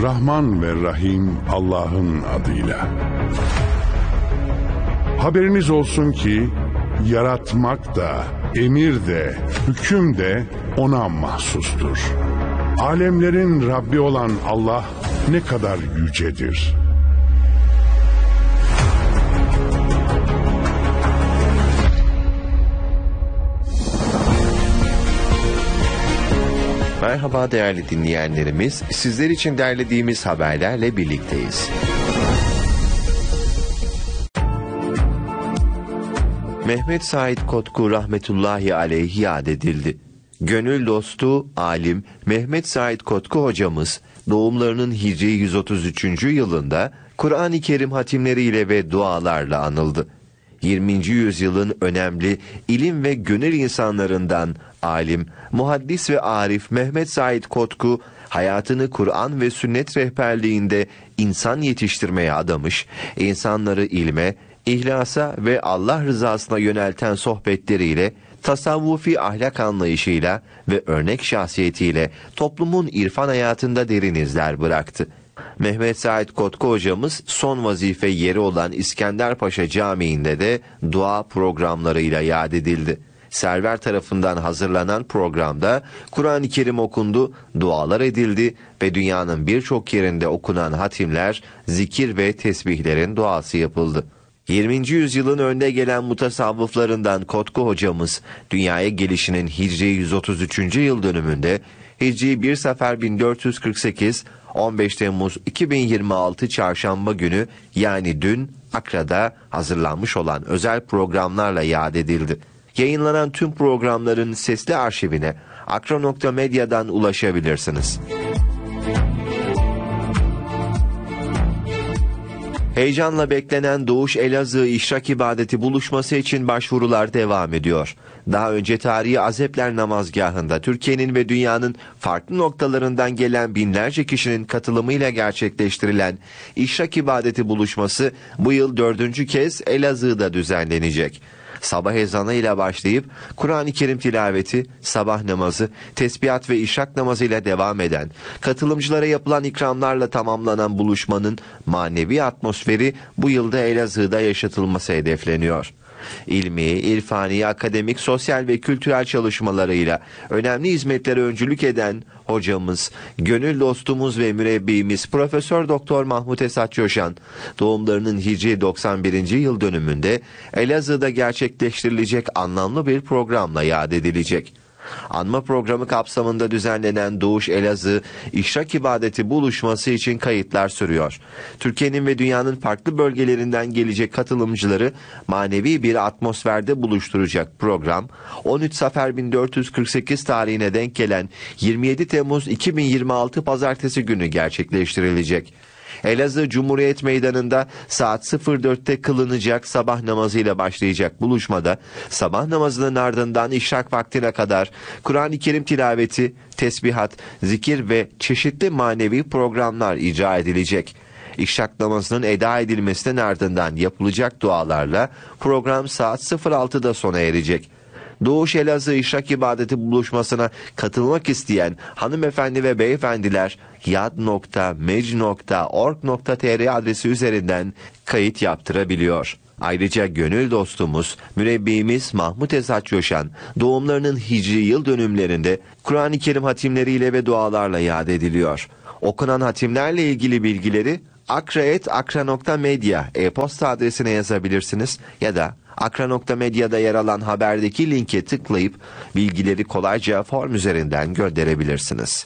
Rahman ve Rahim Allah'ın adıyla. Haberiniz olsun ki yaratmak da, emir de, hüküm de ona mahsustur. Alemlerin Rabbi olan Allah ne kadar yücedir. Merhaba değerli dinleyenlerimiz, sizler için derlediğimiz haberlerle birlikteyiz. Mehmet Said Kotku rahmetullahi aleyh yad edildi. Gönül dostu, alim Mehmet Said Kotku hocamız, doğumlarının Hicri 133. yılında Kur'an-ı Kerim hatimleriyle ve dualarla anıldı. 20. yüzyılın önemli ilim ve gönül insanlarından alim, muhaddis ve arif Mehmet Said Kotku, hayatını Kur'an ve sünnet rehberliğinde insan yetiştirmeye adamış, insanları ilme, İhlasa ve Allah rızasına yönelten sohbetleriyle, tasavvufi ahlak anlayışıyla ve örnek şahsiyetiyle toplumun irfan hayatında derin izler bıraktı. Mehmet Said Kotku hocamız son vazife yeri olan İskenderpaşa Camii'nde de dua programlarıyla yad edildi. Server tarafından hazırlanan programda Kur'an-ı Kerim okundu, dualar edildi ve dünyanın birçok yerinde okunan hatimler, zikir ve tesbihlerin duası yapıldı. 20. yüzyılın önde gelen mutasavvıflarından Kotku hocamız, dünyaya gelişinin Hicri 133. yıl dönümünde Hicri 1 Safer 1448, 15 Temmuz 2026 Çarşamba günü yani dün Akra'da hazırlanmış olan özel programlarla yad edildi. Yayınlanan tüm programların sesli arşivine akra.medya'dan ulaşabilirsiniz. Heyecanla beklenen Doğuş Elazığ İşrak İbadeti buluşması için başvurular devam ediyor. Daha önce tarihi Azepler namazgahında Türkiye'nin ve dünyanın farklı noktalarından gelen binlerce kişinin katılımıyla gerçekleştirilen İşrak İbadeti buluşması bu yıl 4. kez Elazığ'da düzenlenecek. Sabah ezanıyla başlayıp Kur'an-ı Kerim tilaveti, sabah namazı, tesbihat ve işrak namazıyla devam eden, katılımcılara yapılan ikramlarla tamamlanan buluşmanın manevi atmosferi bu yılda Elazığ'da yaşatılması hedefleniyor. İlmi, irfani, akademik, sosyal ve kültürel çalışmalarıyla önemli hizmetlere öncülük eden hocamız, gönül dostumuz ve mürebbimiz Profesör Doktor Mahmut Esat Coşan, doğumlarının Hicri 91. yıl dönümünde Elazığ'da gerçekleştirilecek anlamlı bir programla yad edilecek. Anma programı kapsamında düzenlenen Doğuş Elazığ İşrak İbadeti buluşması için kayıtlar sürüyor. Türkiye'nin ve dünyanın farklı bölgelerinden gelecek katılımcıları manevi bir atmosferde buluşturacak program, 13 Safer 1448 tarihine denk gelen 27 Temmuz 2026 Pazartesi günü gerçekleştirilecek. Elazığ Cumhuriyet Meydanı'nda saat 04'te kılınacak sabah namazıyla başlayacak buluşmada, sabah namazının ardından işrak vaktine kadar Kur'an-ı Kerim tilaveti, tesbihat, zikir ve çeşitli manevi programlar icra edilecek. İşrak namazının eda edilmesinin ardından yapılacak dualarla program saat 06'da sona erecek. Doğuş Elazığ İşrak İbadeti buluşmasına katılmak isteyen hanımefendi ve beyefendiler yad.mec.org.tr adresi üzerinden kayıt yaptırabiliyor. Ayrıca gönül dostumuz, mürebbimiz Mahmut Esat Coşan, doğumlarının Hicri yıl dönümlerinde Kur'an-ı Kerim hatimleriyle ve dualarla yad ediliyor. Okunan hatimlerle ilgili bilgileri akra.medya e-posta adresine yazabilirsiniz ya da akra.medya'da yer alan haberdeki linke tıklayıp bilgileri kolayca form üzerinden gönderebilirsiniz.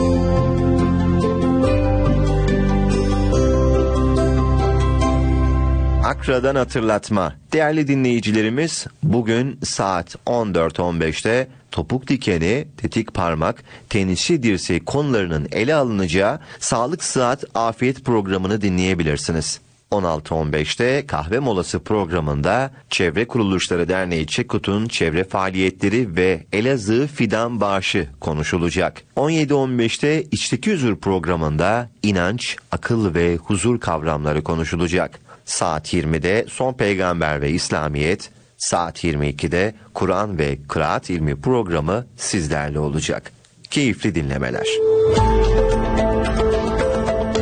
Akra'dan hatırlatma. Değerli dinleyicilerimiz, bugün saat 14.15'te topuk dikeni, tetik parmak, tenisçi dirseği konularının ele alınacağı Sağlık Sıhhat Afiyet programını dinleyebilirsiniz. 16.15'te kahve molası programında Çevre Kuruluşları Derneği Çekut'un çevre faaliyetleri ve Elazığ fidan bağışı konuşulacak. 17.15'te İçteki Huzur programında inanç, akıl ve huzur kavramları konuşulacak. Saat 20'de Son Peygamber ve İslamiyet, saat 22'de Kur'an ve Kıraat İlmi programı sizlerle olacak. Keyifli dinlemeler.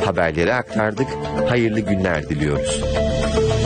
Haberleri aktardık. Hayırlı günler diliyoruz.